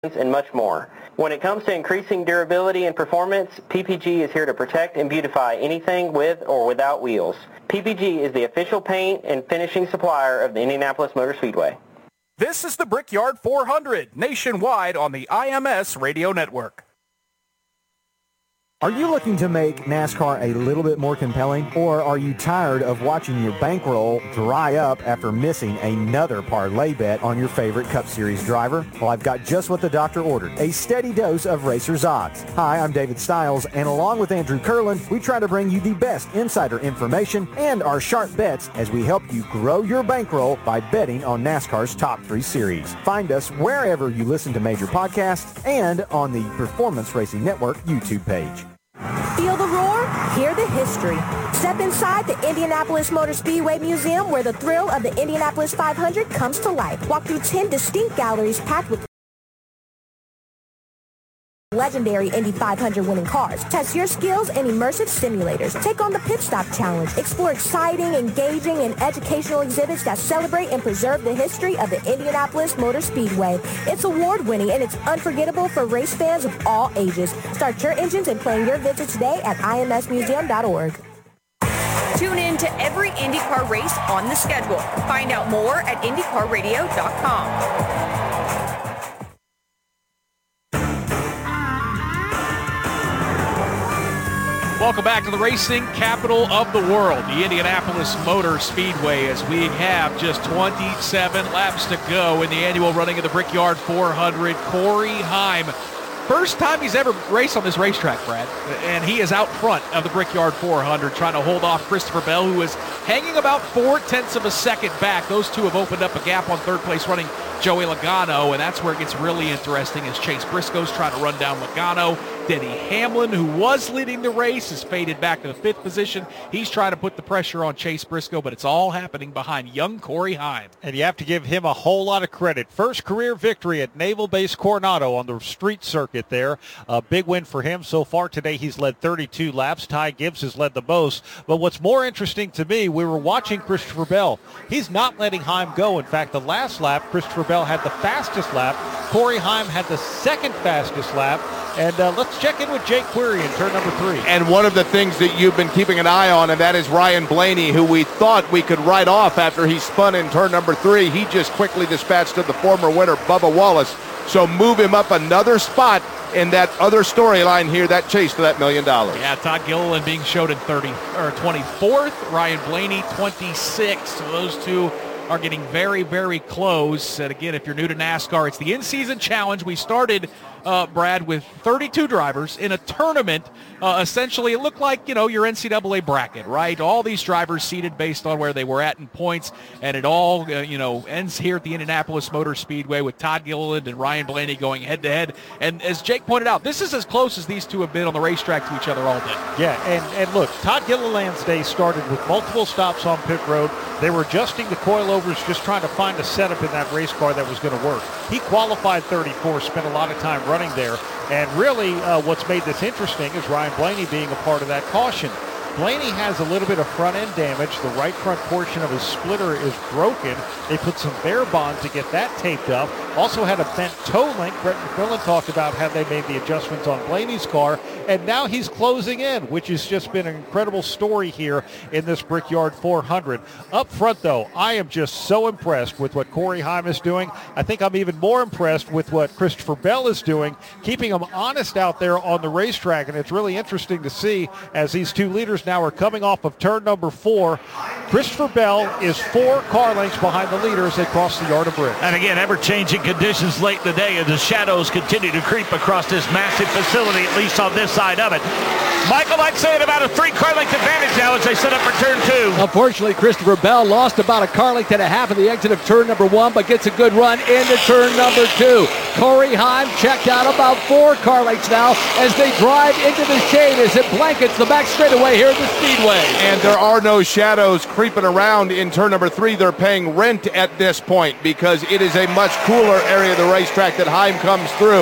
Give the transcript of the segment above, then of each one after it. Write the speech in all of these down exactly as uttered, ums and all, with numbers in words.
and much more. When it comes to increasing durability and performance, P P G is here to protect and beautify anything with or without wheels. P P G is the official paint and finishing supplier of the Indianapolis Motor Speedway. This is the Brickyard four hundred, nationwide on the I M S Radio Network. Are you looking to make NASCAR a little bit more compelling, or are you tired of watching your bankroll dry up after missing another parlay bet on your favorite Cup Series driver? Well, I've got just what the doctor ordered, a steady dose of Racer's Odds. Hi, I'm David Stiles, and along with Andrew Curlin, we try to bring you the best insider information and our sharp bets as we help you grow your bankroll by betting on NASCAR's top three series. Find us wherever you listen to major podcasts and on the Performance Racing Network YouTube page. Feel the roar, hear the history. Step inside the Indianapolis Motor Speedway Museum where the thrill of the Indianapolis five hundred comes to life. Walk through ten distinct galleries packed with legendary Indy five hundred winning cars. Test your skills in immersive simulators. Take on the Pit Stop Challenge. Explore exciting, engaging, and educational exhibits that celebrate and preserve the history of the Indianapolis Motor Speedway. It's award-winning and it's unforgettable for race fans of all ages. Start your engines and plan your visit today at I M S museum dot org. Tune in to every IndyCar race on the schedule. Find out more at Indy Car Radio dot com. Welcome back to the racing capital of the world, the Indianapolis Motor Speedway, as we have just twenty-seven laps to go in the annual running of the Brickyard four hundred. Corey Heim, first time he's ever raced on this racetrack, Brad, and he is out front of the Brickyard four hundred trying to hold off Christopher Bell, who is hanging about four-tenths of a second back. Those two have opened up a gap on third place running Joey Logano, and that's where it gets really interesting as Chase Briscoe's trying to run down Logano. Denny Hamlin, who was leading the race, has faded back to the fifth position. He's trying to put the pressure on Chase Briscoe, but it's all happening behind young Corey Heim. And you have to give him a whole lot of credit. First career victory at Naval Base Coronado on the street circuit there. A big win for him so far today. He's led thirty-two laps. Ty Gibbs has led the most. But what's more interesting to me, we were watching Christopher Bell. He's not letting Heim go. In fact, the last lap, Christopher Bell had the fastest lap. Corey Heim had the second fastest lap. And uh, let's check in with Jake Query in turn number three. And one of the things that you've been keeping an eye on, and that is Ryan Blaney, who we thought we could write off after he spun in turn number three. He just quickly dispatched to the former winner, Bubba Wallace. So move him up another spot in that other storyline here, that chase to that million dollars. Yeah, Todd Gilliland being showed in thirty or twenty-fourth, Ryan Blaney twenty-sixth. So those two are getting very, very close. And again, if you're new to NASCAR, it's the in-season challenge. We started, uh, Brad, with thirty-two drivers in a tournament. Uh, essentially, it looked like, you know, your N C double A bracket, right? All these drivers seeded based on where they were at in points, and it all, uh, you know, ends here at the Indianapolis Motor Speedway with Todd Gilliland and Ryan Blaney going head-to-head. And as Jake pointed out, this is as close as these two have been on the racetrack to each other all day. Yeah, and, and look, Todd Gilliland's day started with multiple stops on pit road. They were adjusting the coilovers, just trying to find a setup in that race car that was going to work. He qualified thirty-four, spent a lot of time running there. And really, uh, what's made this interesting is Ryan Blaney being a part of that caution. Blaney has a little bit of front-end damage. The right front portion of his splitter is broken. They put some bare bond to get that taped up. Also had a bent toe link. Brett McMillan talked about how they made the adjustments on Blaney's car. And now he's closing in, which has just been an incredible story here in this Brickyard four hundred. Up front, though, I am just so impressed with what Corey Heim is doing. I think I'm even more impressed with what Christopher Bell is doing, keeping them honest out there on the racetrack. And it's really interesting to see as these two leaders now are coming off of turn number four. Christopher Bell is four car lengths behind the leader as they cross the yard of bricks. And again, ever-changing conditions late in the day as the shadows continue to creep across this massive facility, at least on this side of it. Michael, I'd say at about a three car length advantage now as they set up for turn two. Unfortunately, Christopher Bell lost about a car length and a half at the exit of turn number one, but gets a good run into turn number two. Corey Heim checked out about four car lengths now as they drive into the shade as it blankets the back straightaway here at the Speedway. And there are no shadows creeping around in turn number three. They're paying rent at this point because it is a much cooler area of the racetrack that Heim comes through.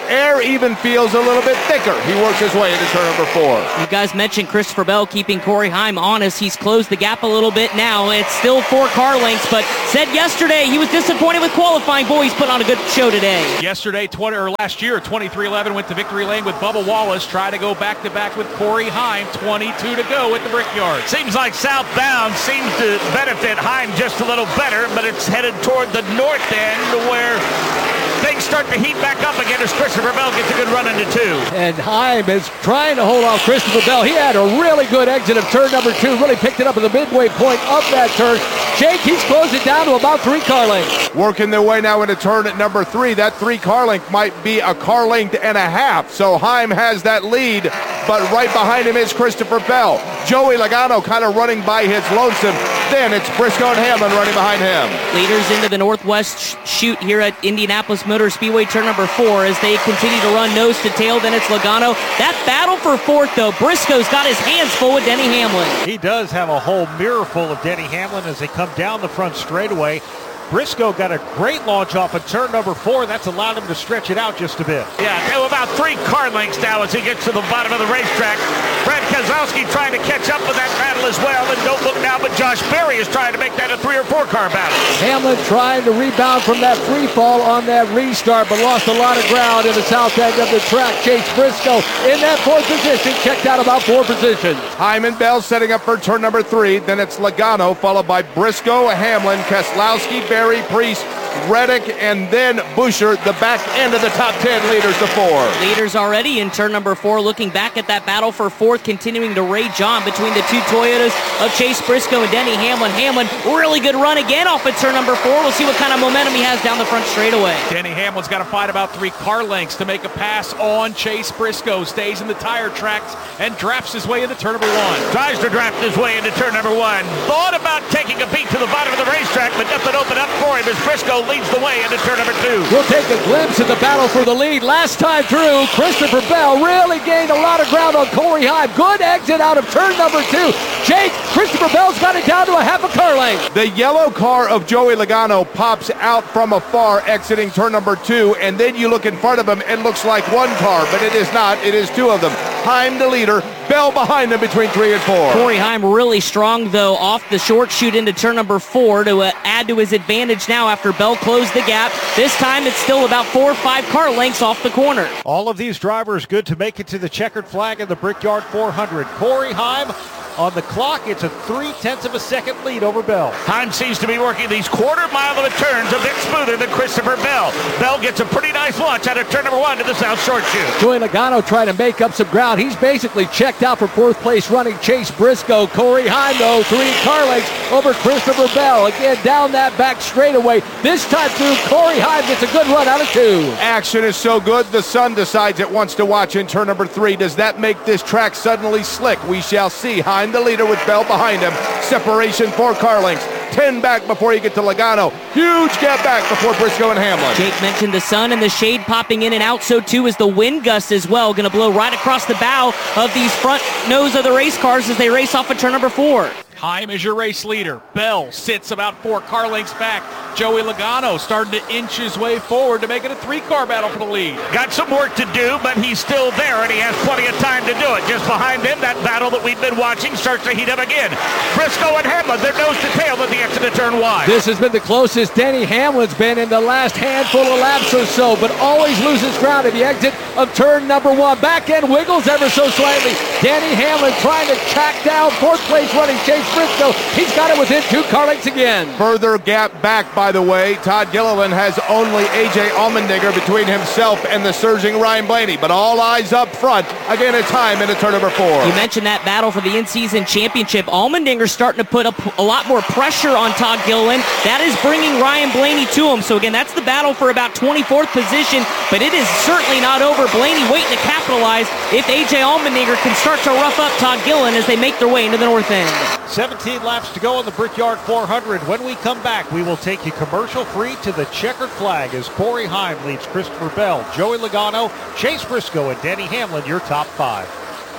air even feels a little bit thicker. He works his way into turn number four. You guys mentioned Christopher Bell keeping Corey Heim honest. He's closed the gap a little bit now. It's still four car lengths, but said yesterday he was disappointed with qualifying. Boy, he's put on a good show today. Yesterday, twenty or last year, twenty-three eleven went to victory lane with Bubba Wallace. Try to go back-to-back with Corey Heim. twenty-two to go at the Brickyard. Seems like southbound seems to benefit Heim just a little better, but it's headed toward the north end where things start to heat back up again as Christopher Bell gets a good run into two. And Heim is trying to hold off Christopher Bell. He had a really good exit of turn number two, really picked it up at the midway point of that turn. Jake, he's closed it down to about three car lengths. Working their way now into turn at number three. That three car length might be a car length and a half. So Heim has that lead, but right behind him is Christopher Bell. Joey Logano kind of running by his lonesome. Then it's Briscoe and Hamlin running behind him. Leaders into the northwest sh- chute here at Indianapolis Motor Speedway, turn number four, as they continue to run nose to tail. Then it's Logano. That battle for fourth, though. Briscoe's got his hands full with Denny Hamlin. He does have a whole mirror full of Denny Hamlin as they come down the front straightaway. Briscoe got a great launch off of turn number four. That's allowed him to stretch it out just a bit. Yeah, to about three car lengths now as he gets to the bottom of the racetrack. Brad Keselowski trying to catch up with that battle as well. And don't look now, but Josh Berry is trying to make that a three or four car battle. Hamlin trying to rebound from that free fall on that restart, but lost a lot of ground in the south end of the track. Chase Briscoe in that fourth position, checked out about four positions. Heim and Bell setting up for turn number three. Then it's Logano, followed by Briscoe, Hamlin, Keselowski, Berry, Priest, Reddick, and then Buescher, the back end of the top ten leaders to four. Leaders already in turn number four, looking back at that battle for fourth, continuing to rage on between the two Toyotas of Chase Briscoe and Denny Hamlin. Hamlin, really good run again off at turn number four. We'll see what kind of momentum he has down the front straightaway. Denny Hamlin's got to fight about three car lengths to make a pass on Chase Briscoe. Stays in the tire tracks and drafts his way into turn number one. Tries to draft his way into turn number one. Thought about taking a beat to the bottom of the racetrack, but nothing opened up for him as Briscoe leads the way into turn number two. We'll take a glimpse of the battle for the lead. Last time through, Christopher Bell really gained a lot of ground on Corey Heim. Good exit out of turn number two. Jake, Christopher Bell's got it down to a half a car length. The yellow car of Joey Logano pops out from afar exiting turn number two, and then you look in front of him, it looks like one car, but it is not. It is two of them. Heim the leader, Bell behind him between three and four. Corey Heim really strong, though, off the short chute into turn number four to uh, add to his advantage now after Bell closed the gap. This time it's still about four or five car lengths off the corner. All of these drivers good to make it to the checkered flag in the Brickyard four hundred. Corey Heim on the clock. It's a three-tenths of a second lead over Bell. Heim seems to be working these quarter mile of the turns a bit smoother than Christopher Bell. Bell gets a pretty nice launch out of turn number one to the south short chute. Joey Logano trying to make up some ground. He's basically checked out for fourth place running Chase Briscoe. Corey Heim, though, three car lengths over Christopher Bell. Again, down that back straightaway. This time through, Corey Heim gets a good run out of two. Action is so good, the sun decides it wants to watch in turn number three. Does that make this track suddenly slick? We shall see. Heim the leader with Bell behind him. Separation four car lengths. ten back before you get to Logano. Huge gap back before Briscoe and Hamlin. Jake mentioned the sun and the shade popping in and out. So too is the wind gust as well. Going to blow right across the bow of these front nose of the race cars as they race off of turn number four. Heim is your race leader. Bell sits about four car lengths back. Joey Logano starting to inch his way forward to make it a three-car battle for the lead. Got some work to do, but he's still there, and he has plenty of time to do it. Just behind him, that battle that we've been watching starts to heat up again. Briscoe and Hamlin, they're nose to tail at the exit of turn one. This has been the closest Denny Hamlin's been in the last handful of laps or so, but always loses ground at the exit of turn number one. Back end wiggles ever so slightly. Denny Hamlin trying to track down fourth place running Chase Briscoe. He's got it within two car lengths again. Further gap back, by the way. Todd Gilliland has only A J Allmendinger between himself and the surging Ryan Blaney, but all eyes up front. Again, a time into turn number four. You mentioned that battle for the in-season championship. Allmendinger's starting to put a, a lot more pressure on Todd Gilliland. That is bringing Ryan Blaney to him. So again, that's the battle for about twenty-fourth position, but it is certainly not over. Blaney waiting to capitalize if A J Allmendinger can start to rough up Todd Gilliland as they make their way into the north end. seventeen laps to go in the Brickyard four hundred. When we come back, we will take you commercial-free to the checkered flag as Corey Heim leads Christopher Bell, Joey Logano, Chase Briscoe, and Denny Hamlin, your top five.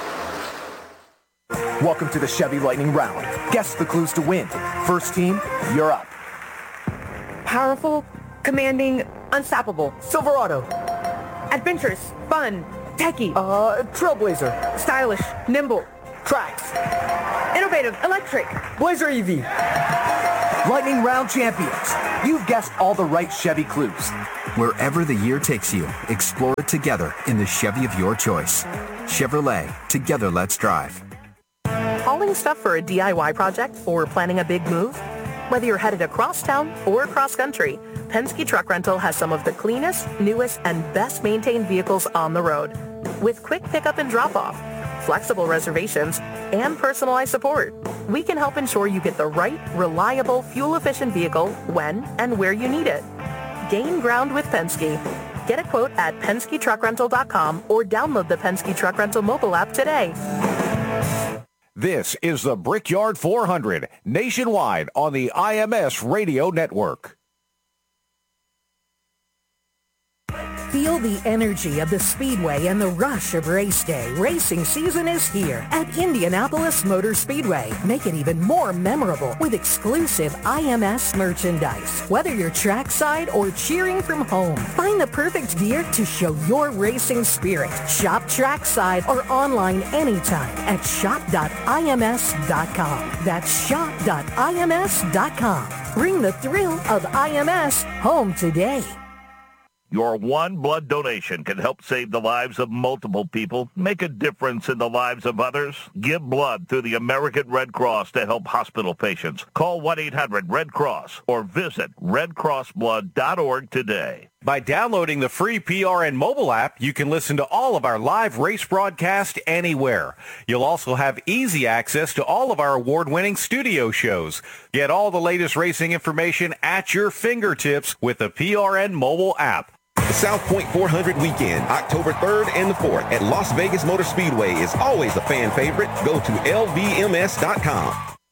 Welcome to the Chevy Lightning Round. Guess the clues to win. First team, you're up. Powerful, commanding, unstoppable. Silverado. Adventurous, fun, techie. Uh, Trailblazer. Stylish, nimble. Trax. Innovative, electric. Blazer E V. Lightning Round Champions. You've guessed all the right Chevy clues. Wherever the year takes you, explore it together in the Chevy of your choice. Chevrolet, together let's drive. Hauling stuff for a D I Y project or planning a big move? Whether you're headed across town or across country, Penske Truck Rental has some of the cleanest, newest, and best maintained vehicles on the road. With quick pickup and drop-off, flexible reservations, and personalized support, we can help ensure you get the right, reliable, fuel-efficient vehicle when and where you need it. Gain ground with Penske. Get a quote at Penske Truck Rental dot com or download the Penske Truck Rental mobile app today. This is the Brickyard four hundred, nationwide on the I M S Radio Network. Feel the energy of the Speedway and the rush of race day. Racing season is here at Indianapolis Motor Speedway. Make it even more memorable with exclusive I M S merchandise. Whether you're trackside or cheering from home, find the perfect gear to show your racing spirit. Shop trackside or online anytime at shop dot I M S dot com. That's shop dot I M S dot com. Bring the thrill of I M S home today. Your one blood donation can help save the lives of multiple people, make a difference in the lives of others. Give blood through the American Red Cross to help hospital patients. Call one eight hundred red cross or visit red cross blood dot org today. By downloading the free P R N mobile app, you can listen to all of our live race broadcast anywhere. You'll also have easy access to all of our award-winning studio shows. Get all the latest racing information at your fingertips with the P R N mobile app. The South Point four hundred weekend, October third and the fourth at Las Vegas Motor Speedway is always a fan favorite. Go to L V M S dot com.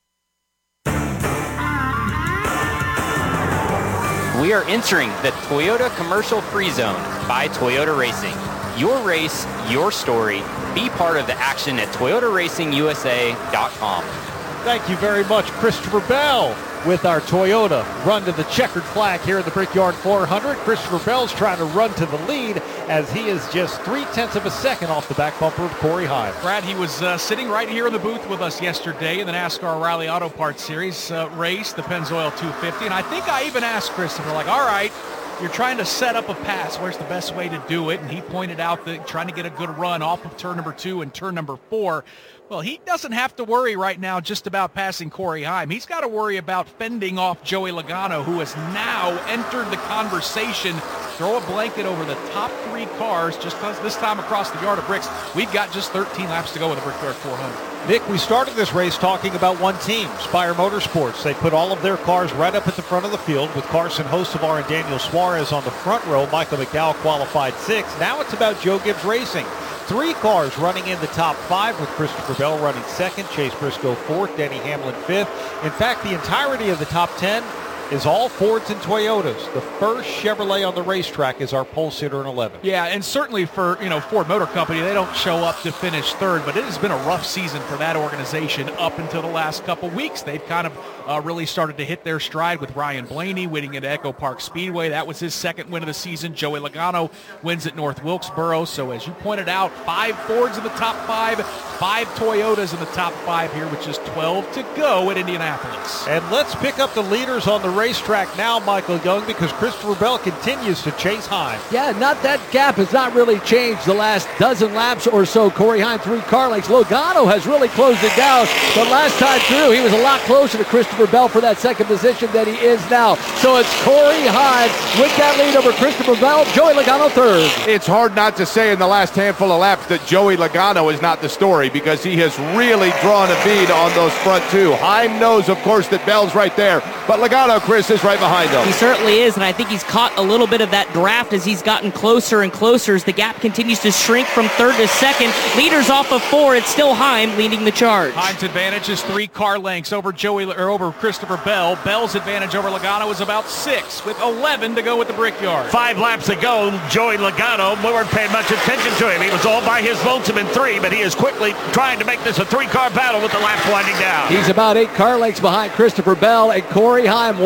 We are entering the Toyota Commercial Free Zone by Toyota Racing. Your race, your story. Be part of the action at Toyota Racing U S A dot com. Thank you very much, Christopher Bell, with our Toyota run to the checkered flag here in the Brickyard four hundred. Christopher Bell's trying to run to the lead as he is just three-tenths of a second off the back bumper of Corey Heim. Brad, he was uh, sitting right here in the booth with us yesterday in the NASCAR O'Reilly Auto Parts Series uh, race, the Pennzoil two fifty. And I think I even asked Christopher, like, all right, you're trying to set up a pass. Where's the best way to do it? And he pointed out that trying to get a good run off of turn number two and turn number four. Well, he doesn't have to worry right now just about passing Corey Heim. He's got to worry about fending off Joey Logano, who has now entered the conversation. Throw a blanket over the top three cars just because this time across the yard of bricks. We've got just thirteen laps to go with the Brickyard four hundred. Nick, we started this race talking about one team, Spire Motorsports. They put all of their cars right up at the front of the field with Carson Hocevar and Daniel Suarez on the front row. Michael McDowell qualified sixth. Now it's about Joe Gibbs Racing. Three cars running in the top five with Christopher Bell running second, Chase Briscoe fourth, Denny Hamlin fifth. In fact, the entirety of the top ten is all Fords and Toyotas. The first Chevrolet on the racetrack is our pole sitter in eleven. Yeah, and certainly for, you know, Ford Motor Company, they don't show up to finish third, but it has been a rough season for that organization up until the last couple weeks. They've kind of uh, really started to hit their stride with Ryan Blaney winning at Echo Park Speedway. That was his second win of the season. Joey Logano wins at North Wilkesboro. So as you pointed out, five Fords in the top five, five Toyotas in the top five here, which is twelve to go at Indianapolis. And let's pick up the leaders on the racetrack now, Michael Young, because Christopher Bell continues to chase Heim. Yeah, not that gap has not really changed the last dozen laps or so. Corey Heim, three car lengths. Logano has really closed it down, but last time through, he was a lot closer to Christopher Bell for that second position than he is now. So it's Corey Heim with that lead over Christopher Bell. Joey Logano third. It's hard not to say in the last handful of laps that Joey Logano is not the story because he has really drawn a bead on those front two. Heim knows, of course, that Bell's right there, but Logano, Chris, is right behind him. He certainly is, and I think he's caught a little bit of that draft as he's gotten closer and closer as the gap continues to shrink from third to second. Leaders off of four. It's still Heim leading the charge. Heim's advantage is three car lengths over Joey or over Christopher Bell. Bell's advantage over Logano is about six, with eleven to go with the Brickyard. Five laps to go. Joey Logano, we weren't paying much attention to him. He was all by his lonesome in three, but he is quickly trying to make this a three-car battle with the laps winding down. He's about eight car lengths behind Christopher Bell, and Corey Heim one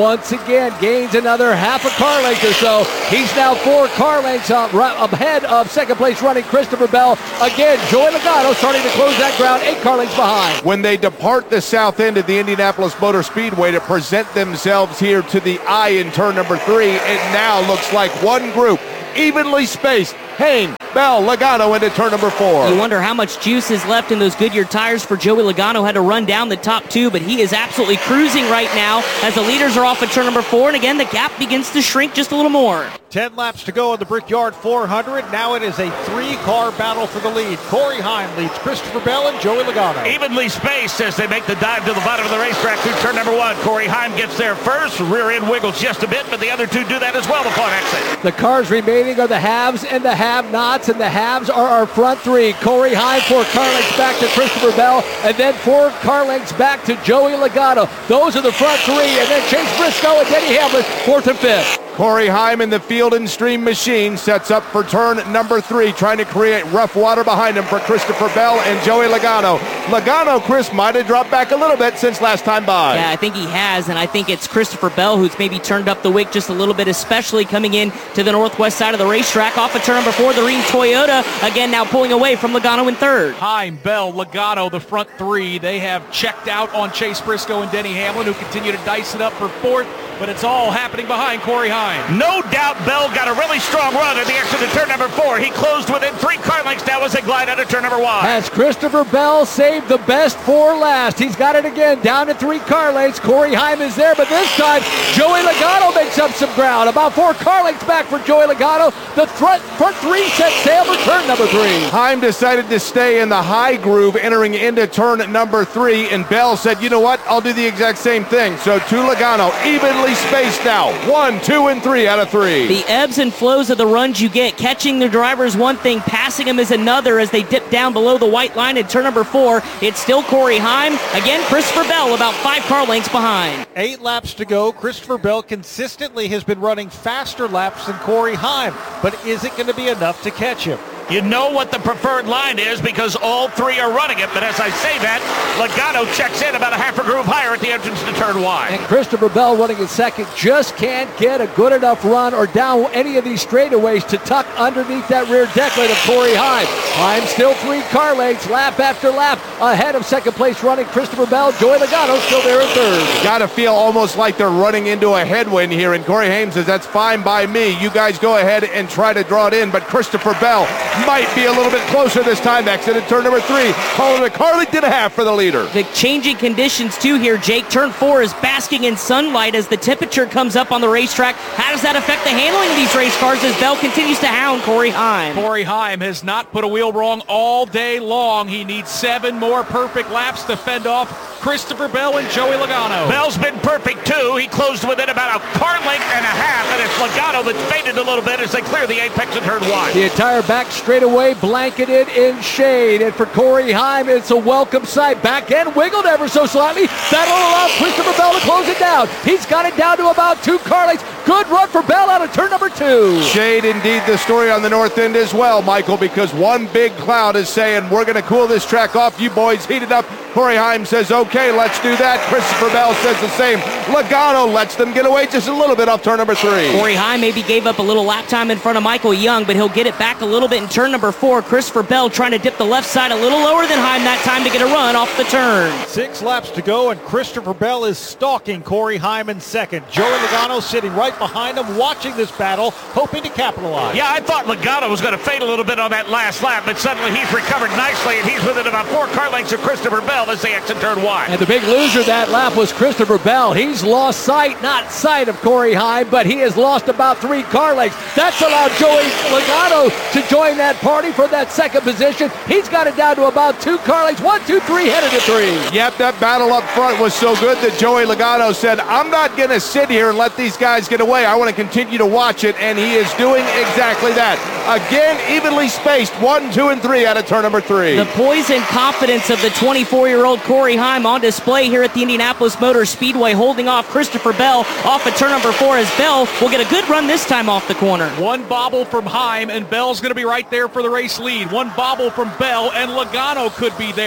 once again gains another half a car length or so. He's now four car lengths up, right ahead of second place running Christopher Bell. Again, Joey Logano starting to close that ground, eight car lengths behind. When they depart the south end of the Indianapolis Motor Speedway to present themselves here to the eye in turn number three, it now looks like one group, evenly spaced. Hayne, Bell, Logano into turn number four. You wonder how much juice is left in those Goodyear tires for Joey Logano. Had to run down the top two, but he is absolutely cruising right now as the leaders are off at turn number four, and again, the gap begins to shrink just a little more. Ten laps to go in the Brickyard four hundred. Now it is a three-car battle for the lead. Corey Heim leads Christopher Bell and Joey Logano. Evenly spaced as they make the dive to the bottom of the racetrack through turn number one. Corey Heim gets there first. Rear end wiggles just a bit, but the other two do that as well upon exit. The cars remaining are the haves and the have-nots, and the haves are our front three. Corey Heim, four car lengths back to Christopher Bell, and then four car lengths back to Joey Logano. Those are the front three, and then Chase Briscoe and Denny Hamlin, fourth and fifth. Corey Heim in the Field and Stream machine sets up for turn number three, trying to create rough water behind him for Christopher Bell and Joey Logano. Logano, Chris, might have dropped back a little bit since last time by. Yeah, I think he has, and I think it's Christopher Bell who's maybe turned up the wick just a little bit, especially coming in to the northwest side of the racetrack. Off of turn number four, the Rheem Toyota, again now pulling away from Logano in third. Heim, Bell, Logano, the front three. They have checked out on Chase Briscoe and Denny Hamlin, who continue to dice it up for fourth, but it's all happening behind Corey Heim. No doubt Bell got a really strong run at the exit of turn number four. He closed within three car lengths now as they glide out of turn number one. Has Christopher Bell saved the best for last? He's got it again, down to three car lengths. Corey Heim is there, but this time Joey Logano makes up some ground. About four car lengths back for Joey Logano. The front, front three set sail for turn number three. Heim decided to stay in the high groove entering into turn number three, and Bell said, you know what, I'll do the exact same thing. So to Logano, evenly spaced now. One, two, and three out of three. The ebbs and flows of the runs you get. Catching the driver is one thing, passing him is another as they dip down below the white line in turn number four. It's still Corey Heim. Again, Christopher Bell about five car lengths behind. Eight laps to go. Christopher Bell consistently has been running faster laps than Corey Heim, but is it going to be enough to catch him? You know what the preferred line is because all three are running it, but as I say that, Logano checks in about a half a groove higher at the entrance to turn one. And Christopher Bell running in second just can't get a good enough run or down any of these straightaways to tuck underneath that rear deck lid of Corey Heim. Heim still three car lengths, lap after lap, ahead of second place running Christopher Bell. Joey Logano still there in third. Got to feel almost like they're running into a headwind here, and Corey Heim says, that's fine by me. You guys go ahead and try to draw it in, but Christopher Bell might be a little bit closer this time. Exited turn number three, calling it a car length and a half for the leader. The changing conditions too here, Jake. Turn four is basking in sunlight as the temperature comes up on the racetrack. How does that affect the handling of these race cars as Bell continues to hound Corey Heim? Corey Heim has not put a wheel wrong all day long. He needs seven more perfect laps to fend off Christopher Bell and Joey Logano. Bell's been perfect too. He closed within about a car length and a half, and it's Logano that's faded a little bit as they clear the apex of turn one. The entire back straightaway blanketed in shade, and for Corey Heim, it's a welcome sight. Back end wiggled ever so slightly. That'll allow Christopher Bell to close it down. He's got it down to about two car lengths. Good run for Bell out of turn number two. Shade indeed the story on the north end as well, Michael, because one big cloud is saying, we're going to cool this track off. You boys heat it up. Corey Heim says, okay, let's do that. Christopher Bell says the same. Logano lets them get away just a little bit off turn number three. Corey Heim maybe gave up a little lap time in front of Michael Young, but he'll get it back a little bit in turn number four. Christopher Bell trying to dip the left side a little lower than Heim that time to get a run off the turn. Six laps to go, and Christopher Bell is stalking Corey Heim in second. Joey Logano sitting right behind him, watching this battle, hoping to capitalize. Yeah, I thought Logano was going to fade a little bit on that last lap, but suddenly he's recovered nicely, and he's within about four car lengths of Christopher Bell as they exit turn one. And the big loser that lap was Christopher Bell. He's lost sight, not sight of Corey Heim, but he has lost about three car lengths. That's allowed Joey Logano to join that party for that second position. He's got it down to about two car lengths. One, two, three, headed to three. Yep, that battle up front was so good that Joey Logano said, I'm not going to sit here and let these guys get away. I want to continue to watch it, and he is doing exactly that. Again, evenly spaced, one, two, and three out of turn number three. The poise and confidence of the twenty-four-year-old Corey Heim on display here at the Indianapolis Motor Speedway, holding off Christopher Bell off of turn number four as Bell will get a good run this time off the corner. One bobble from Heim, and Bell's going to be right there for the race lead. One bobble from Bell, and Logano could be there.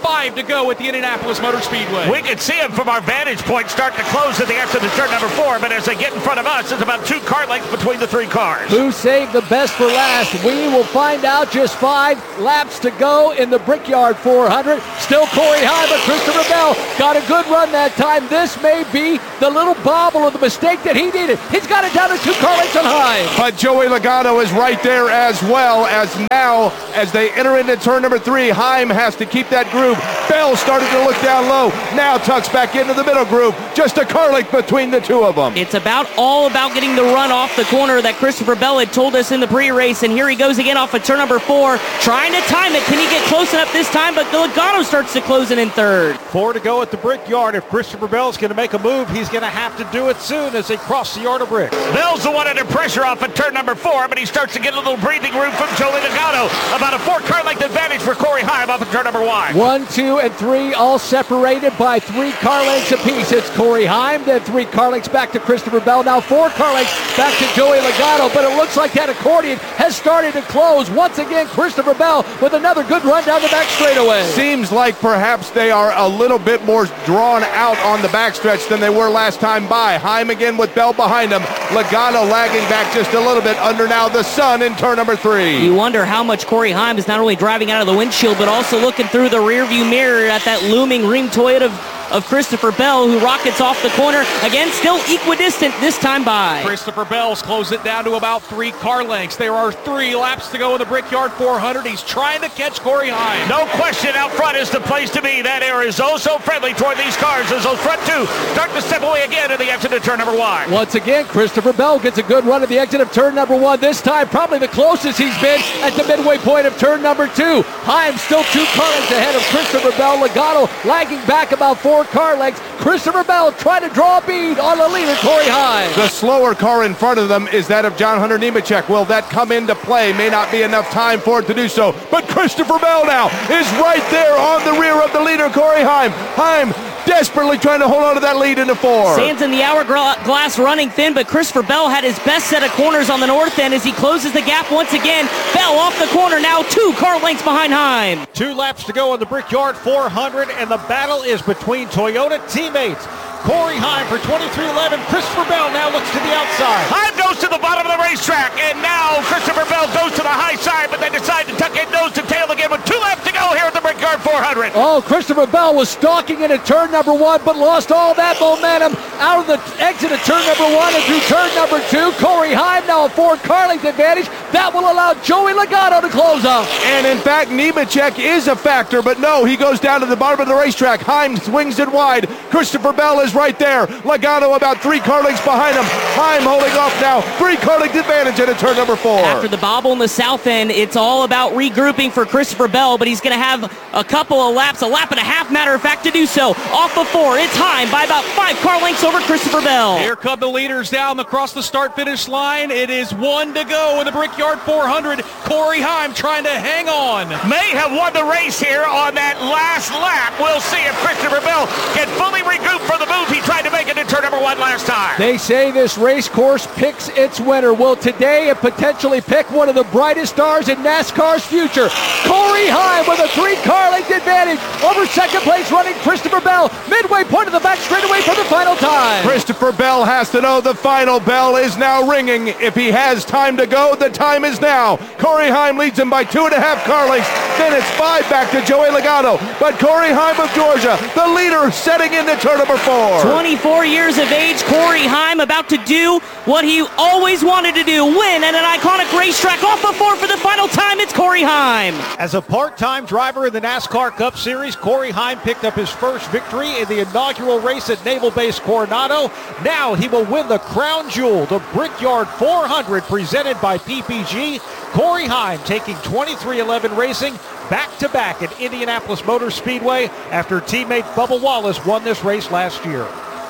Five to go at the Indianapolis Motor Speedway. We can see them from our vantage point start to close at the exit of turn number four, but as they get in front of us, it's about two car lengths between the three cars. Who saved the best for last? We will find out. Just five laps to go in the Brickyard four hundred. Still Corey Heim, but Christopher Bell got a good run that time. This may be the little bobble of the mistake that he needed. He's got it down to two car lengths on Heim. But Joey Logano is right there as well, as now, as they enter into turn number three, Heim has to keep that groove. Bell started to look down low, now tucks back into the middle groove. Just a car length between the two of them. It's about all about getting the run off the corner that Christopher Bell had told us in the pre-race, and here he goes again off of turn number four, trying to time it. Can he get close enough this time? But Logano starts to close in in third. Four to go at the Brickyard. If Christopher Bell's going to make a move, he's going to have to do it soon as they cross the yard of bricks. Bell's the one under pressure off at turn number four, but he starts to get a little breathing room from Joey Logano. About a four car length advantage for Corey Heim off at turn number one. One, two, and three all separated by three car lengths apiece. It's Corey Heim, then three car lengths back to Christopher Bell. Now four car lengths back to Joey Logano, but it looks like that accordion has started to close. Once again, Christopher Bell with another good run down the back straightaway. Seems like perhaps they are a little bit more drawn out on the backstretch than they were last time by. Heim again with Bell behind him. Logano lagging back just a little bit under now the sun in turn number three. You wonder how much Corey Heim is not only driving out of the windshield, but also looking through the rearview mirror at that looming Rheem Toyota of Christopher Bell, who rockets off the corner. Again, still equidistant this time by. Christopher Bell's closed it down to about three car lengths. There are three laps to go in the Brickyard four hundred. He's trying to catch Corey Heim. No question, out front is the place to be. That air is oh so friendly toward these cars as those front two start to step away again at the exit of turn number one. Once again, Christopher Bell gets a good run at the exit of turn number one. This time, probably the closest he's been at the midway point of turn number two. Heim still two car lengths ahead of Christopher Bell. Logano lagging back about four car lengths. Christopher Bell trying to draw a bead on the leader, Corey Heim. The slower car in front of them is that of John Hunter Nemechek. Will that come into play? May not be enough time for it to do so. But Christopher Bell now is right there on the rear of the leader, Corey Heim. Heim desperately trying to hold on to that lead into four. Sands in the hourglass running thin, but Christopher Bell had his best set of corners on the north end as he closes the gap once again. Bell off the corner now, two car lengths behind Heim. Two laps to go in the Brickyard four hundred, and the battle is between Toyota teammates. Corey Heim for twenty-three eleven. Christopher Bell now looks to the outside. Heim goes to the bottom of the racetrack, and now Christopher Bell goes to the high side, but they decide to tuck in nose to tail again with two laps to go here at the Brickyard four hundred. Oh, Christopher Bell was stalking into turn number one, but lost all that momentum out of the exit of turn number one and through turn number two. Corey Heim now a four car length advantage. That will allow Joey Logano to close up. And in fact, Nemechek is a factor, but no, he goes down to the bottom of the racetrack. Heim swings it wide. Christopher Bell is right there. Logano about three car lengths behind him. Heim holding off now. Three car length advantage into turn number four. After the bobble in the south end, it's all about regrouping for Christopher Bell, but he's going to have a couple of laps, a lap and a half, matter of fact, to do so. Off of four, it's Heim by about five car lengths over Christopher Bell. Here come the leaders down across the start-finish line. It is one to go in the Brickyard four hundred. Corey Heim trying to hang on. May have won the race here on that last lap. We'll see if Christopher Bell can fully regroup for the move he tried to make it in turn number one last time. They say this race course picks its winner. Will today it potentially pick one of the brightest stars in NASCAR's future? Corey Heim with a three car length advantage over second place running Christopher Bell. Midway point of the back straightaway for the final time. Christopher Bell has to know the final bell is now ringing. If he has time to go, the time is now. Corey Heim leads him by two and a half car lengths. Then it's five back to Joey Logano. But Corey Heim of Georgia, the leader, setting into turn number four. twenty-four years of age, Corey Heim about to do what he always wanted to do, win at an iconic racetrack. Off of four for the final time, it's Corey Heim. As a part-time driver in the NASCAR Cup Series, Corey Heim picked up his first victory in the inaugural race at Naval Base Coronado. Now he will win the crown jewel, the Brickyard four hundred, presented by P P G. Corey Heim taking twenty-three eleven Racing back-to-back at Indianapolis Motor Speedway after teammate Bubba Wallace won this race last year.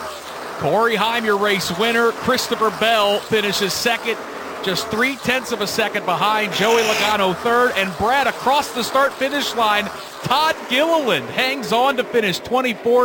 Corey Heim, your race winner. Christopher Bell finishes second, just three-tenths of a second behind. Joey Logano third, and Brad across the start-finish line. Todd Gilliland hangs on to finish twenty-fourth.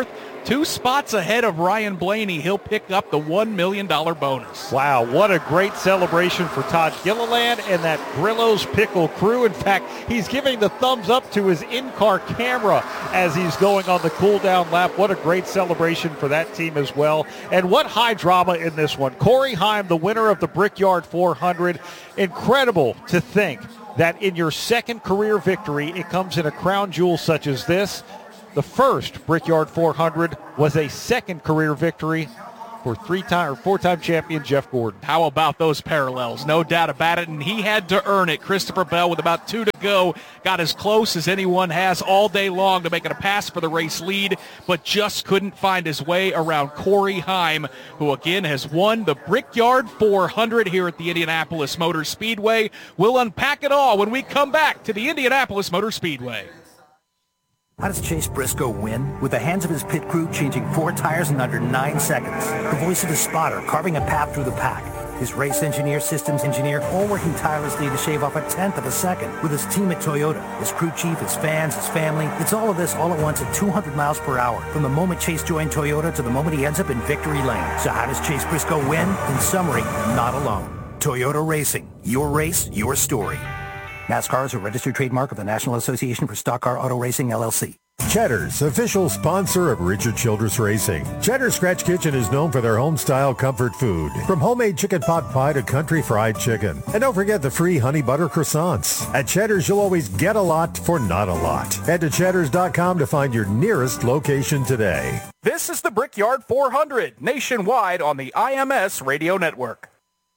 Two spots ahead of Ryan Blaney. He'll pick up the one million dollars bonus. Wow, what a great celebration for Todd Gilliland and that Grillo's Pickle crew. In fact, he's giving the thumbs up to his in-car camera as he's going on the cool-down lap. What a great celebration for that team as well. And what high drama in this one. Corey Heim, the winner of the Brickyard four hundred. Incredible to think that in your second career victory, it comes in a crown jewel such as this. The first Brickyard four hundred was a second career victory for three-time or four-time champion Jeff Gordon. How about those parallels? No doubt about it, and he had to earn it. Christopher Bell, with about two to go, got as close as anyone has all day long to making a pass for the race lead, but just couldn't find his way around Corey Heim, who again has won the Brickyard four hundred here at the Indianapolis Motor Speedway. We'll unpack it all when we come back to the Indianapolis Motor Speedway. How does Chase Briscoe win? With the hands of his pit crew changing four tires in under nine seconds. The voice of his spotter carving a path through the pack. His race engineer, systems engineer, all working tirelessly to shave off a tenth of a second. With his team at Toyota, his crew chief, his fans, his family. It's all of this all at once at two hundred miles per hour. From the moment Chase joined Toyota to the moment he ends up in victory lane. So how does Chase Briscoe win? In summary, not alone. Toyota Racing. Your race, your story. NASCAR is a registered trademark of the National Association for Stock Car Auto Racing, L L C. Cheddar's, official sponsor of Richard Childress Racing. Cheddar's Scratch Kitchen is known for their home-style comfort food, from homemade chicken pot pie to country fried chicken. And don't forget the free honey butter croissants. At Cheddar's, you'll always get a lot for not a lot. Head to cheddars dot com to find your nearest location today. This is the Brickyard four hundred, nationwide on the I M S Radio Network.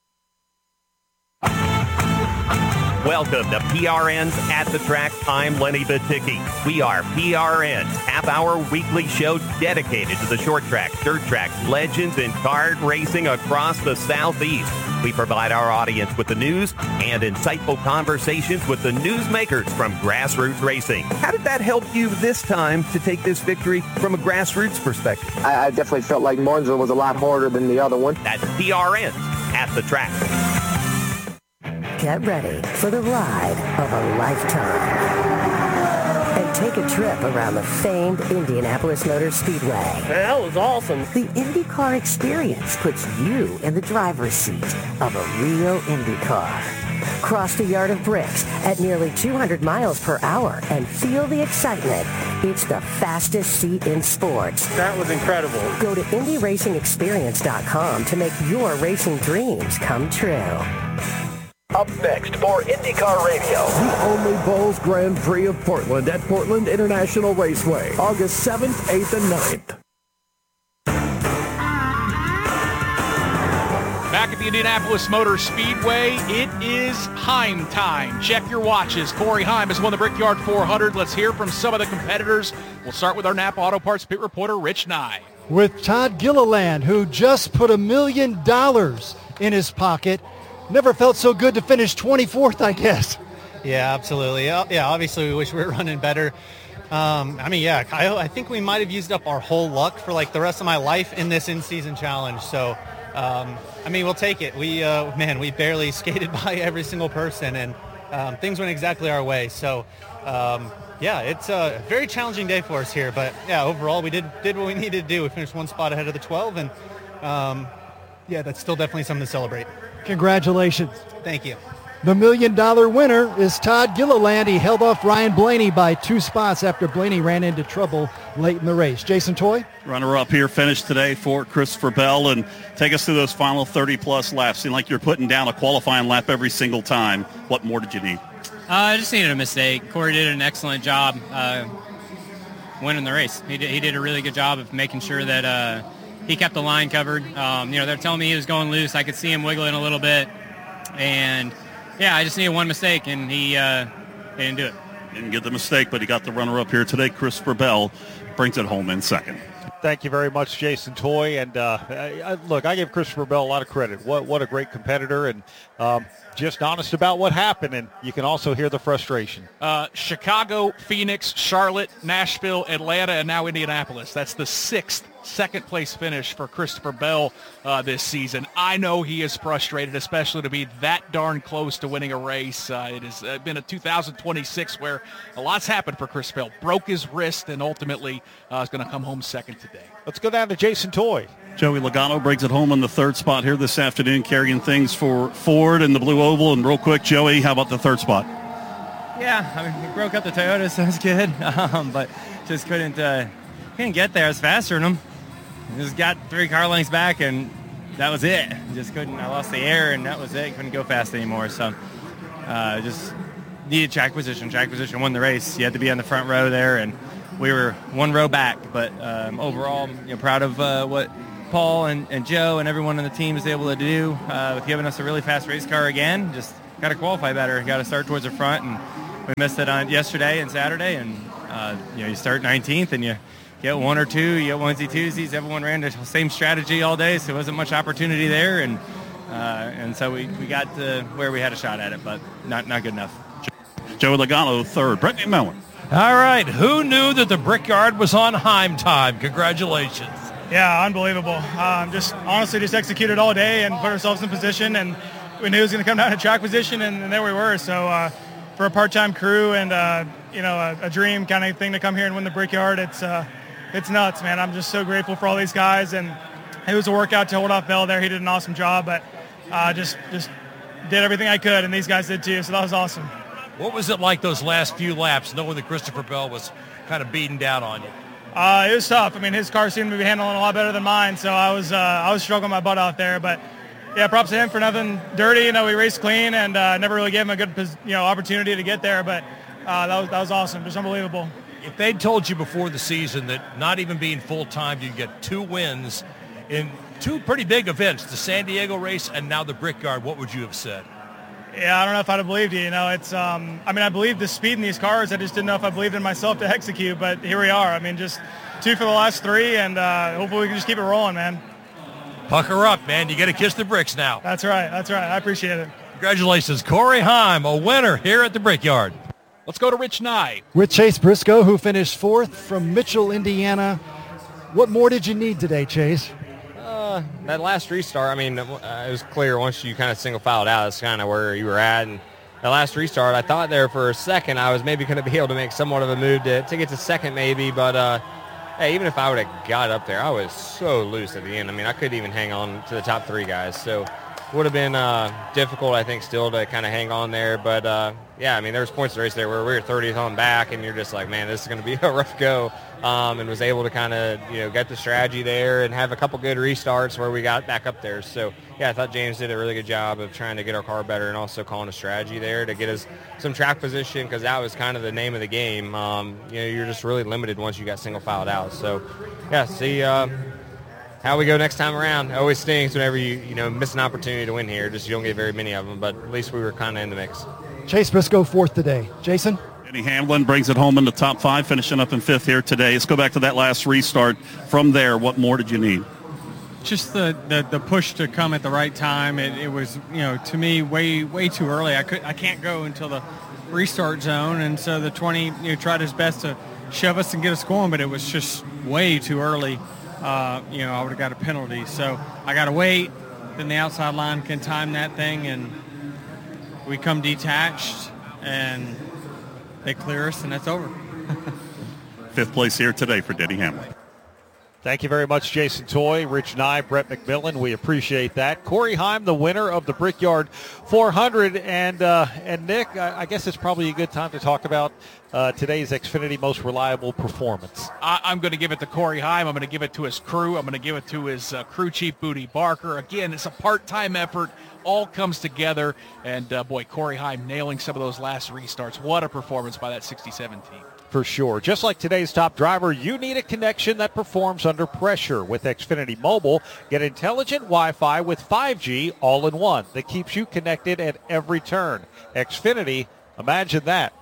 Welcome to P R N's At the Track. I'm Lenny Baticki. We are P R N's half-hour weekly show dedicated to the short track, dirt track, legends, and kart racing across the Southeast. We provide our audience with the news and insightful conversations with the newsmakers from grassroots racing. How did that help you this time to take this victory from a grassroots perspective? I, I definitely felt like Martinsville was a lot harder than the other one. That's P R N's At the Track. Get ready for the ride of a lifetime. And take a trip around the famed Indianapolis Motor Speedway. That was awesome. The IndyCar experience puts you in the driver's seat of a real IndyCar. Cross the yard of bricks at nearly two hundred miles per hour and feel the excitement. It's the fastest seat in sports. That was incredible. Go to Indy Racing Experience dot com to make your racing dreams come true. Up next for IndyCar Radio, the only Bulls Grand Prix of Portland at Portland International Raceway, August seventh, eighth, and ninth. Back at the Indianapolis Motor Speedway, it is Heim time. Check your watches. Corey Heim has won the Brickyard four hundred. Let's hear from some of the competitors. We'll start with our Napa Auto Parts pit reporter, Rich Nye. With Todd Gilliland, who just put a million dollars in his pocket. Never felt so good to finish twenty-fourth, I guess. Yeah, absolutely. Yeah, obviously we wish we were running better. Um, I mean, yeah, I, I think we might have used up our whole luck for like the rest of my life in this in-season challenge. So, um, I mean, we'll take it. We, uh, man, we barely skated by every single person, and um, things went exactly our way. So, um, yeah, it's a very challenging day for us here. But, yeah, overall we did did what we needed to do. We finished one spot ahead of the twelve, and, um, yeah, that's still definitely something to celebrate. Congratulations. Thank you. The million-dollar winner is Todd Gilliland. He held off Ryan Blaney by two spots after Blaney ran into trouble late in the race. Jason Toy? Runner-up here finished today for Christopher Bell. And take us through those final thirty-plus laps. Seemed like you're putting down a qualifying lap every single time. What more did you need? Uh, I just needed a mistake. Corey did an excellent job uh, winning the race. He did, he did a really good job of making sure that uh, he kept the line covered. Um, you know, they're telling me he was going loose. I could see him wiggling a little bit. And, yeah, I just needed one mistake, and he, uh, he didn't do it. Didn't get the mistake, but he got the runner-up here today. Christopher Bell brings it home in second. Thank you very much, Jason Toy. And, uh, I, I, look, I give Christopher Bell a lot of credit. What what a great competitor. And um, just honest about what happened, and you can also hear the frustration. Uh, Chicago, Phoenix, Charlotte, Nashville, Atlanta, and now Indianapolis. That's the sixth second-place finish for Christopher Bell uh, this season. I know he is frustrated, especially to be that darn close to winning a race. Uh, it has uh, been a two thousand twenty-six where a lot's happened for Chris Bell. Broke his wrist and ultimately uh, is going to come home second today. Let's go down to Jason Toy. Joey Logano brings it home in the third spot here this afternoon, carrying things for Ford in the Blue Oval. And real quick, Joey, how about the third spot? Yeah, I mean, we broke up the Toyota, so that's good. Um, but just couldn't uh, couldn't get there. I was faster than them. Just got three car lengths back, and that was it. Just couldn't. I lost the air, and that was it. Couldn't go fast anymore. So uh, just needed track position. Track position won the race. You had to be on the front row there, and we were one row back. But um, overall, you know, proud of uh, what Paul and, and Joe and everyone on the team is able to do uh, with giving us a really fast race car again. Just got to qualify better. Got to start towards the front, and we missed it on yesterday and Saturday. And uh, you know, you start nineteenth, and you get one or two, you get onesie-twosies. Everyone ran the same strategy all day, so there wasn't much opportunity there. And uh, and so we, we got to where we had a shot at it, but not not good enough. Joey Logano, third. Brett McMillan. All right. Who knew that the Brickyard was on Heim time? Congratulations. Yeah, unbelievable. Um, just honestly just executed all day and put ourselves in position, and we knew it was going to come down to track position, and, and there we were. So uh, for a part-time crew and, uh, you know, a, a dream kind of thing to come here and win the Brickyard, it's uh, – it's nuts, man. I'm just so grateful for all these guys, and it was a workout to hold off Bell there. He did an awesome job, but uh, just just did everything I could, and these guys did too, so that was awesome. What was it like those last few laps, knowing that Christopher Bell was kind of beating down on you? Uh, it was tough. I mean, his car seemed to be handling a lot better than mine, so I was uh, I was struggling my butt out there. But yeah, props to him for nothing dirty. You know, we raced clean, and uh, never really gave him a good you know opportunity to get there. But uh, that was that was awesome, just unbelievable. If they'd told you before the season that not even being full-time, you'd get two wins in two pretty big events, the San Diego race and now the Brickyard, what would you have said? Yeah, I don't know if I'd have believed you. You know, it's, um, I mean, I believe the speed in these cars. I just didn't know if I believed in myself to execute, but here we are. I mean, just two for the last three, and uh, hopefully we can just keep it rolling, man. Pucker up, man. You got to kiss the bricks now. That's right. That's right. I appreciate it. Congratulations, Corey Heim, a winner here at the Brickyard. Let's go to Rich Nye. With Chase Briscoe, who finished fourth from Mitchell, Indiana. What more did you need today, Chase? Uh, that last restart, I mean, uh, it was clear once you kind of single filed out, that's kind of where you were at. And that last restart, I thought there for a second I was maybe going to be able to make somewhat of a move to, to get to second maybe. But, uh, hey, even if I would have got up there, I was so loose at the end. I mean, I couldn't even hang on to the top three guys. So would have been uh, difficult, I think, still to kind of hang on there. But, uh, yeah, I mean, there was points of the race there where we were thirtieth on back, and you're just like, man, this is going to be a rough go. Um, and was able to kind of, you know, get the strategy there and have a couple good restarts where we got back up there. So, yeah, I thought James did a really good job of trying to get our car better and also calling a strategy there to get us some track position, because that was kind of the name of the game. Um, you know, you're just really limited once you got single filed out. So, yeah, see uh, how we go next time around. It always stings whenever you, you know, miss an opportunity to win here. Just you don't get very many of them, but at least we were kind of in the mix. Chase Briscoe, fourth today. Jason? Denny Hamlin brings it home in the top five, finishing up in fifth here today. Let's go back to that last restart. From there, what more did you need? Just the, the, the push to come at the right time. It, it was, you know, to me, way way too early. I could I can't go until the restart zone, and so the twenty, you know, tried his best to shove us and get us going, but it was just way too early. Uh, you know, I would have got a penalty. So I got to wait. Then the outside line can time that thing, and we come detached, and they clear us, and that's over. Fifth place here today for Denny Hamlin. Thank you very much, Jason Toy, Rich Nye, Brett McMillan. We appreciate that. Corey Heim, the winner of the Brickyard four hundred. And uh, and Nick, I, I guess it's probably a good time to talk about uh, today's Xfinity most reliable performance. I, I'm going to give it to Corey Heim. I'm going to give it to his crew. I'm going to give it to his uh, crew chief, Booty Barker. Again, it's a part-time effort. All comes together. And, uh, boy, Corey Heim nailing some of those last restarts. What a performance by that sixty-seven team. For sure. Just like today's top driver, you need a connection that performs under pressure. With Xfinity Mobile, get intelligent Wi-Fi with five G all-in-one that keeps you connected at every turn. Xfinity, imagine that.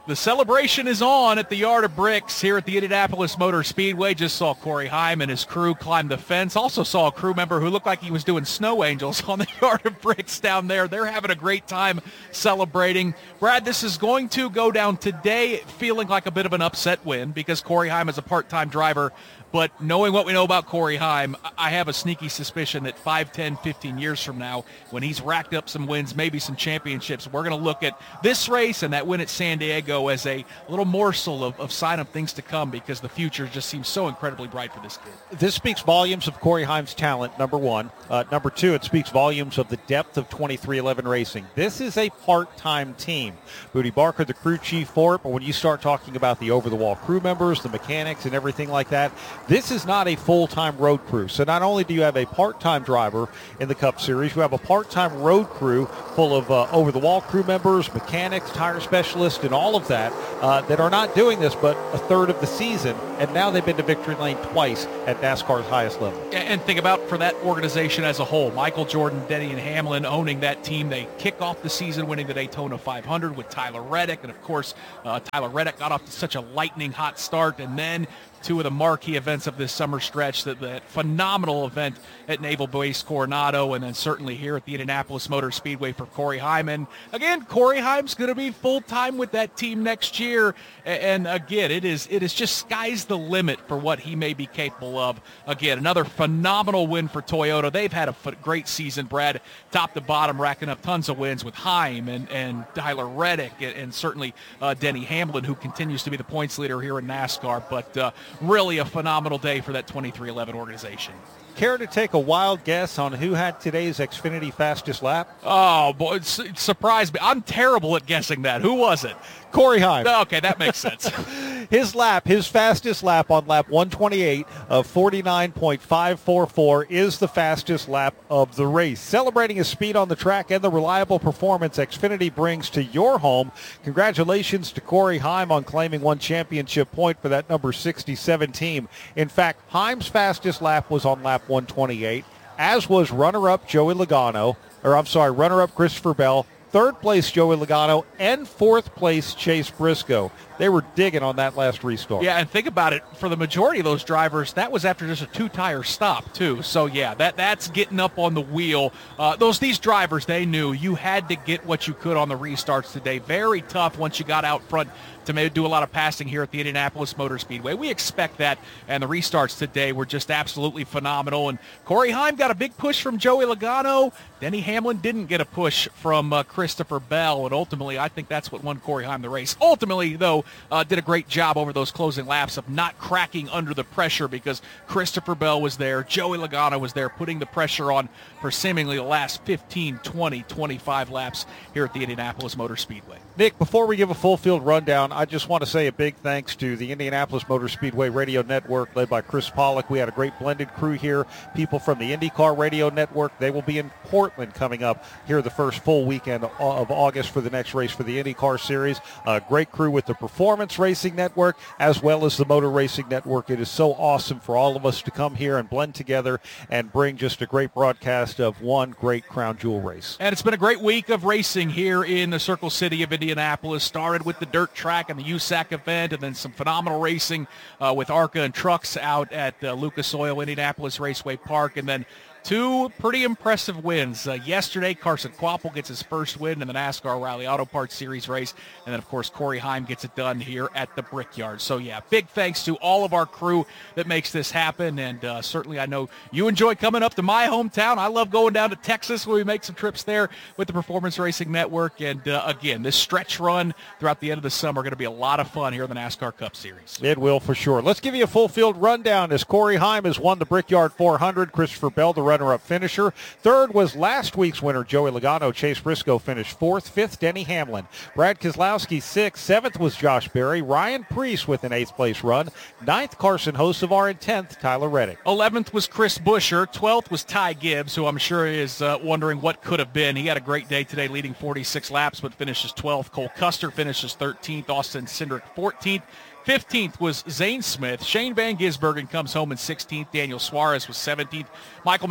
The celebration is on at the Yard of Bricks here at the Indianapolis Motor Speedway. Just saw Corey Heim and his crew climb the fence. Also saw a crew member who looked like he was doing snow angels on the Yard of Bricks down there. They're having a great time celebrating. Brad, this is going to go down today feeling like a bit of an upset win because Corey Heim is a part-time driver. But knowing what we know about Corey Heim, I have a sneaky suspicion that five, ten, fifteen years from now, when he's racked up some wins, maybe some championships, we're going to look at this race and that win at San Diego as a little morsel of, of sign of things to come because the future just seems so incredibly bright for this kid. This speaks volumes of Corey Heim's talent, number one. Uh, number two, it speaks volumes of the depth of twenty-three eleven Racing. This is a part-time team. Booty Barker, the crew chief for it, but when you start talking about the over-the-wall crew members, the mechanics, and everything like that, this is not a full-time road crew. So not only do you have a part-time driver in the Cup Series, you have a part-time road crew full of uh, over-the-wall crew members, mechanics, tire specialists, and all of that uh, that are not doing this but a third of the season, and now they've been to victory lane twice at NASCAR's highest level. And think about for that organization as a whole, Michael Jordan, Denny, and Hamlin owning that team. They kick off the season winning the Daytona five hundred with Tyler Reddick, and of course, uh, Tyler Reddick got off to such a lightning hot start, and then two of the marquee events of this summer stretch, that, that phenomenal event at Naval Base Coronado, and then certainly here at the Indianapolis Motor Speedway for Corey Heim. And again, Corey Heim's going to be full-time with that team next year. And again, it is it is just sky's the limit for what he may be capable of. Again, another phenomenal win for Toyota. They've had a great season, Brad, top to bottom, racking up tons of wins with Heim and, and Tyler Reddick and, and certainly uh, Denny Hamlin, who continues to be the points leader here in NASCAR. But uh, really a phenomenal day for that twenty-three eleven organization. Care to take a wild guess on who had today's Xfinity fastest lap? Oh, boy, it, it surprised me. I'm terrible at guessing that. Who was it? Corey Heim. Okay, that makes sense. His lap, his fastest lap on lap one twenty-eight of forty-nine point five four four is the fastest lap of the race. Celebrating his speed on the track and the reliable performance Xfinity brings to your home. Congratulations to Corey Heim on claiming one championship point for that number sixty-seven team. In fact, Heim's fastest lap was on lap one twenty-eight, as was runner-up Joey Logano, or I'm sorry, runner-up Christopher Bell, third place Joey Logano, and fourth place Chase Briscoe. They were digging on that last restart. Yeah, and think about it. For the majority of those drivers, that was after just a two-tire stop, too. So, yeah, that that's getting up on the wheel. Uh, those These drivers, they knew you had to get what you could on the restarts today. Very tough once you got out front to maybe do a lot of passing here at the Indianapolis Motor Speedway. We expect that, and the restarts today were just absolutely phenomenal. And Corey Heim got a big push from Joey Logano. Denny Hamlin didn't get a push from uh, Christopher Bell, and ultimately I think that's what won Corey Heim the race. Ultimately, though, uh, did a great job over those closing laps of not cracking under the pressure because Christopher Bell was there, Joey Logano was there, putting the pressure on for seemingly the last fifteen, twenty, twenty-five laps here at the Indianapolis Motor Speedway. Nick, before we give a full field rundown, I just want to say a big thanks to the Indianapolis Motor Speedway Radio Network led by Chris Pollock. We had a great blended crew here. People from the IndyCar Radio Network. They will be in Portland coming up here the first full weekend of August for the next race for the IndyCar Series. A great crew with the Performance Racing Network as well as the Motor Racing Network. It is so awesome for all of us to come here and blend together and bring just a great broadcast of one great crown jewel race. And it's been a great week of racing here in the Circle City of Indianapolis. Started with the dirt track and the U S A C event, and then some phenomenal racing uh, with ARCA and trucks out at uh, Lucas Oil Indianapolis Raceway Park, and then two pretty impressive wins. Uh, yesterday, Carson Kvapil gets his first win in the NASCAR Rally Auto Parts Series race. And then, of course, Corey Heim gets it done here at the Brickyard. So, yeah, big thanks to all of our crew that makes this happen. And uh, certainly I know you enjoy coming up to my hometown. I love going down to Texas where we make some trips there with the Performance Racing Network. And, uh, again, this stretch run throughout the end of the summer are going to be a lot of fun here in the NASCAR Cup Series. It will for sure. Let's give you a full field rundown as Corey Heim has won the Brickyard four hundred. Christopher Bell, the runner-up finisher. Third was last week's winner, Joey Logano. Chase Briscoe finished fourth. Fifth, Denny Hamlin. Brad Keselowski, sixth. Seventh was Josh Berry. Ryan Preece with an eighth place run. Ninth, Carson Hocevar. And tenth, Tyler Reddick. Eleventh was Chris Buescher. Twelfth was Ty Gibbs, who I'm sure is uh, wondering what could have been. He had a great day today, leading forty-six laps, but finishes twelfth. Cole Custer finishes thirteenth. Austin Cindric fourteenth. fifteenth was Zane Smith. Shane Van Gisbergen comes home in sixteenth. Daniel Suarez was seventeenth. Michael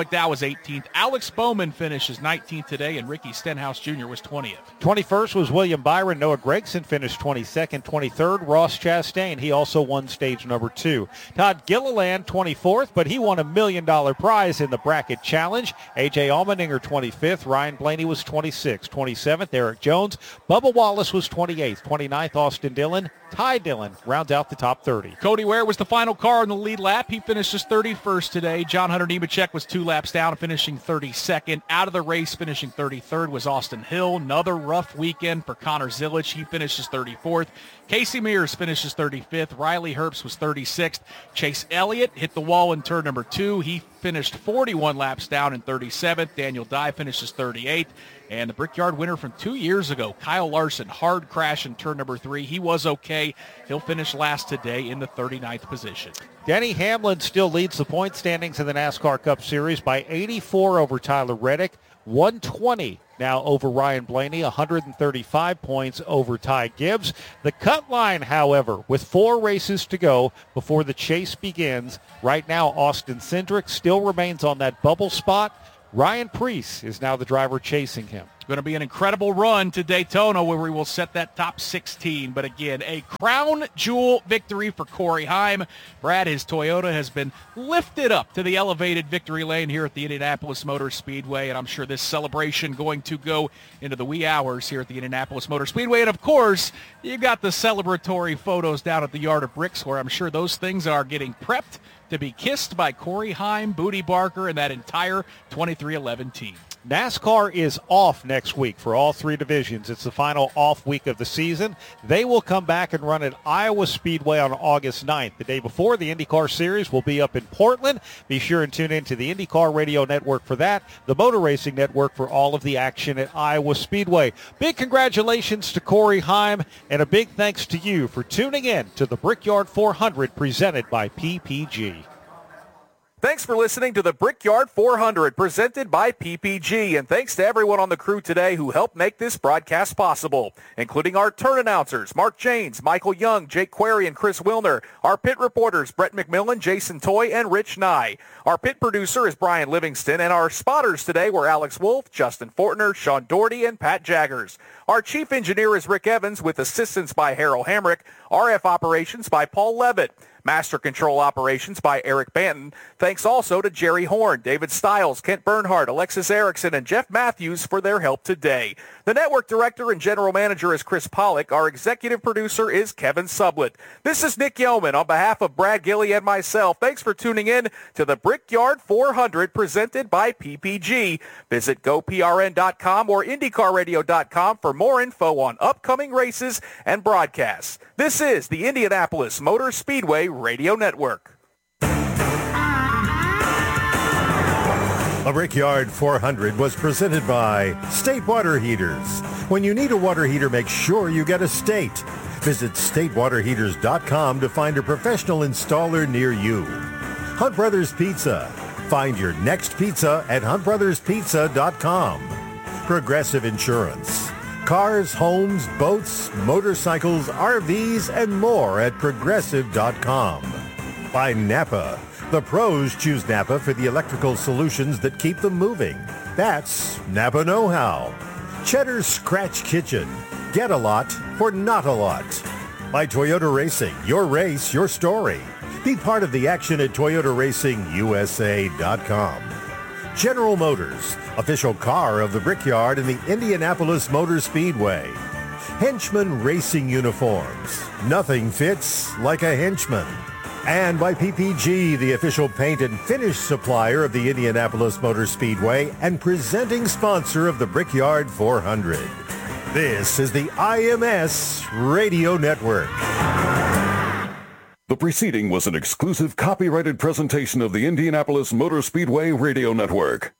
McDowell was eighteenth. Alex Bowman finishes nineteenth today, and Ricky Stenhouse Junior was twentieth. twenty-first was William Byron. Noah Gregson finished twenty-second. twenty-third, Ross Chastain. He also won stage number two. Todd Gilliland, twenty-fourth, but he won a million dollar prize in the bracket challenge. A J Allmendinger, twenty-fifth. Ryan Blaney was twenty-sixth. twenty-seventh, Eric Jones. Bubba Wallace was twenty-eighth. twenty-ninth, Austin Dillon. Ty Dillon rounds out the top thirty. Cody Ware was the final car in the lead lap. He finishes thirty-first today. John Hunter Nemechek was two laps down, finishing thirty-second. Out of the race, finishing thirty-third, was Austin Hill. Another rough weekend for Connor Zilic. He finishes thirty-fourth. Casey Mears finishes thirty-fifth. Riley Herbst was thirty-sixth. Chase Elliott hit the wall in turn number two. He finished forty-one laps down in thirty-seventh. Daniel Dye finishes thirty-eighth. And the Brickyard winner from two years ago, Kyle Larson, hard crash in turn number three. He was okay. He'll finish last today in the thirty-ninth position. Denny Hamlin still leads the point standings in the NASCAR Cup Series by eighty-four over Tyler Reddick, one twenty now over Ryan Blaney, one hundred thirty-five points over Ty Gibbs. The cut line, however, with four races to go before the chase begins, right now Austin Cindric still remains on that bubble spot. Ryan Preece is now the driver chasing him. Going to be an incredible run to Daytona where we will set that top sixteen. But again, a crown jewel victory for Corey Heim. Brad, his Toyota has been lifted up to the elevated victory lane here at the Indianapolis Motor Speedway. And I'm sure this celebration going to go into the wee hours here at the Indianapolis Motor Speedway. And of course, you got the celebratory photos down at the Yard of Bricks where I'm sure those things are getting prepped to be kissed by Corey Heim, Booty Barker, and that entire twenty-three eleven team. NASCAR is off next week for all three divisions. It's the final off week of the season. They will come back and run at Iowa Speedway on August ninth. The day before, the IndyCar Series will be up in Portland. Be sure and tune in to the IndyCar Radio Network for that, the Motor Racing Network for all of the action at Iowa Speedway. Big congratulations to Corey Heim, and a big thanks to you for tuning in to the Brickyard four hundred presented by P P G. Thanks for listening to the Brickyard four hundred presented by P P G, and thanks to everyone on the crew today who helped make this broadcast possible, including our turn announcers, Mark Janes, Michael Young, Jake Query, and Chris Wilner, our pit reporters, Brett McMillan, Jason Toy, and Rich Nye. Our pit producer is Brian Livingston, and our spotters today were Alex Wolf, Justin Fortner, Sean Doherty, and Pat Jaggers. Our chief engineer is Rick Evans with assistance by Harold Hamrick, R F operations by Paul Levitt. Master Control Operations by Eric Banton. Thanks also to Jerry Horn, David Stiles, Kent Bernhardt, Alexis Erickson, and Jeff Matthews for their help today. The network director and general manager is Chris Pollock. Our executive producer is Kevin Sublett. This is Nick Yeoman on behalf of Brad Gilly and myself. Thanks for tuning in to the Brickyard four hundred presented by P P G. Visit go P R N dot com or IndyCar Radio dot com for more info on upcoming races and broadcasts. This is the Indianapolis Motor Speedway Radio Network. The Brickyard four hundred was presented by State Water Heaters. When you need a water heater, make sure you get a State. Visit state water heaters dot com to find a professional installer near you. Hunt Brothers Pizza. Find your next pizza at hunt brothers pizza dot com. Progressive Insurance. Cars, homes, boats, motorcycles, R Vs, and more at progressive dot com. By Napa. The pros choose Napa for the electrical solutions that keep them moving. That's Napa Know-How. Cheddar's Scratch Kitchen. Get a lot for not a lot. By Toyota Racing. Your race, your story. Be part of the action at Toyota Racing U S A dot com. General Motors, official car of the Brickyard and the Indianapolis Motor Speedway. Henchman Racing Uniforms. Nothing fits like a henchman. And by P P G, the official paint and finish supplier of the Indianapolis Motor Speedway and presenting sponsor of the Brickyard four hundred. This is the I M S Radio Network. The preceding was an exclusive copyrighted presentation of the Indianapolis Motor Speedway Radio Network.